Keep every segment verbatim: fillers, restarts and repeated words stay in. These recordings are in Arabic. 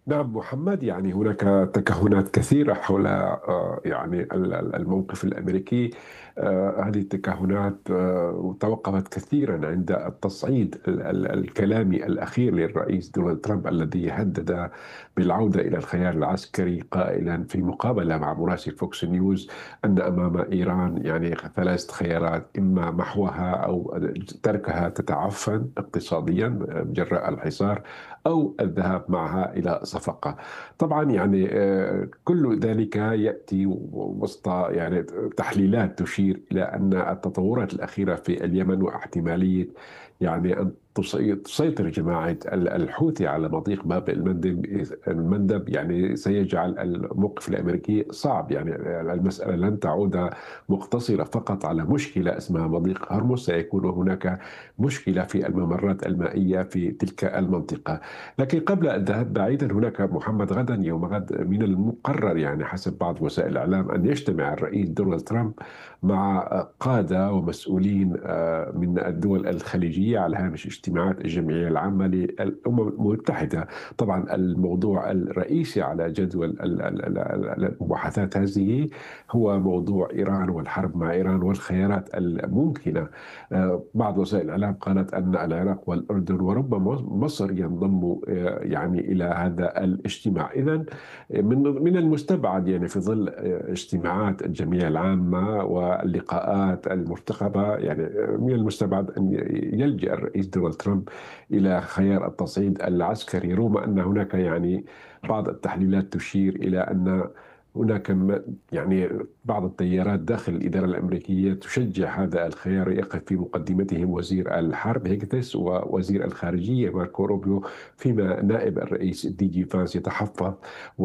نعم محمد، يعني هناك تكهنات كثيرة حول آه، يعني ال- ال- الموقف الأمريكي. آه، هذه التكهنات آه، توقفت كثيرا عند التصعيد ال- ال- الكلامي الأخير للرئيس دونالد ترامب، الذي هدد بالعودة إلى الخيار العسكري، قائلا في مقابلة مع مراسل فوكس نيوز أن أمام إيران يعني ثلاث خيارات: إما محوها أو تركها تتعفن اقتصاديا جراء الحصار، أو الذهاب معها إلى صفقة. طبعا يعني آه، كل ذلك يأتي وسط يعني تحليلات تشير إلى أن التطورات الأخيرة في اليمن واحتمالية يعني أن تسي- تسيطر جماعة ال- الحوثي على مضيق باب المندب المندب يعني سيجعل الموقف الأمريكي صعب. يعني المسألة لن تعود مقتصرة فقط على مشكلة اسمها مضيق هرمز، سيكون هناك مشكلة في الممرات المائية في تلك المنطقة. لكن قبل الذهاب بعيدا، هناك محمد غدا يوم غد من المقرر يعني حسب بعض وسائل الإعلام أن يجتمع الرئيس دونالد ترامب مع قادة ومسؤولين آه، من الدول الخليجية على هامش اجتماعات الجمعية العامة للأمم المتحدة. طبعا الموضوع الرئيسي على جدول ال- ال- ال- ال- المباحثات هذه هو موضوع إيران والحرب مع إيران والخيارات الممكنة. آه، بعض وسائل الإعلام قالت أن العراق والأردن وربما مصر ينضموا آه، يعني إلى هذا الاجتماع. إذا من من المستبعد يعني في ظل آه، اجتماعات الجمعية العامة واللقاءات المرتقبة، يعني آه، من المستبعد أن يلجأ الرئيس دونالد ترامب إلى خيار التصعيد العسكري، رغم أن هناك يعني بعض التحليلات تشير إلى أن هناك م- يعني بعض التيارات داخل الإدارة الأمريكية تشجع هذا الخيار، يقف في مقدمتهم وزير الحرب هيكتس ووزير الخارجية ماركو روبيو، فيما نائب الرئيس دي جي فانس يتحفظ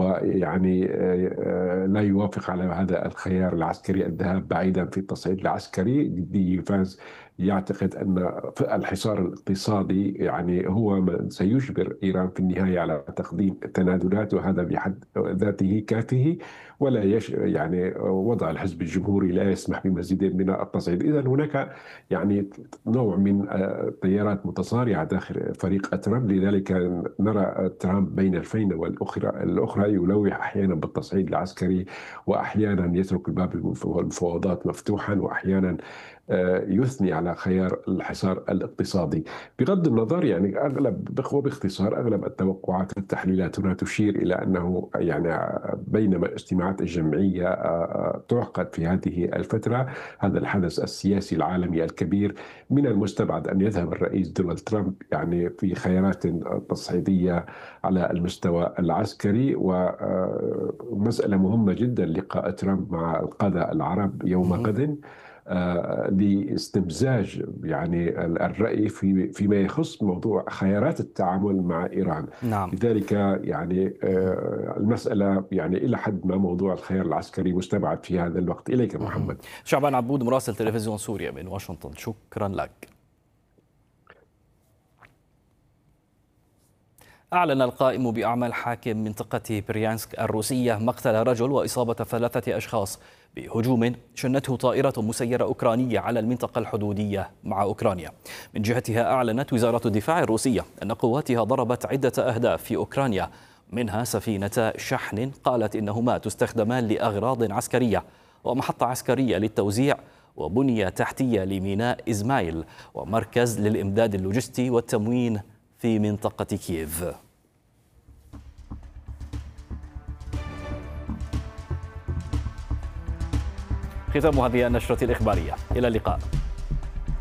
ويعني آه، آه، لا يوافق على هذا الخيار العسكري، الذهاب بعيدا في التصعيد العسكري. دي جي فانس يعتقد أن الحصار الاقتصادي يعني هو من سيجبر إيران في النهاية على تقديم تنازلات، وهذا بحد ذاته كافه، ولا يش يعني وضع الحزب الجمهوري لا يسمح بمزيد من التصعيد. إذا هناك يعني نوع من آه، تيارات متصارعة داخل فريق ترامب، لذلك نرى ترامب بين الفينة والأخرى الأخرى يلوح أحيانا بالتصعيد العسكري، وأحيانا يترك الباب المفاوضات مفتوحا، وأحيانا آه، يثني على خيار الحصار الاقتصادي. بغض النظر يعني أغلب وباختصار أغلب التوقعات والتحليلات هنا تشير إلى أنه يعني بينما اجتماعات الجمعية آه، آه، تعقد في هذه الفترة، هذا الحدث السياسي العالمي الكبير، من المستبعد أن يذهب الرئيس دونالد ترامب يعني في خيارات تصعيدية على المستوى العسكري. ومسألة مهمة جدا لقاء ترامب مع القادة العرب يوم مهم. غد آه، لاستمزاج يعني الرأي في فيما يخص موضوع خيارات التعامل مع إيران. نعم. لذلك يعني مهم. آه، المسألة يعني إلى حد ما موضوع الخيار العسكري مستبعد في هذا الوقت. إليك مهم. محمد. شعبان عبود، مراسل تلفزيون سوريا من واشنطن، شكرا لك. أعلن القائم بأعمال حاكم منطقة بريانسك الروسية مقتل رجل وإصابة ثلاثة أشخاص بهجوم شنته طائرة مسيرة أوكرانية على المنطقة الحدودية مع أوكرانيا. من جهتها أعلنت وزارة الدفاع الروسية أن قواتها ضربت عدة أهداف في أوكرانيا، منها سفينة شحن قالت إنهما تستخدمان لأغراض عسكرية، ومحطة عسكرية للتوزيع، وبنية تحتية لميناء إزمايل، ومركز للإمداد اللوجستي والتموين في منطقة كييف. ختام هذه النشرة الإخبارية، إلى اللقاء.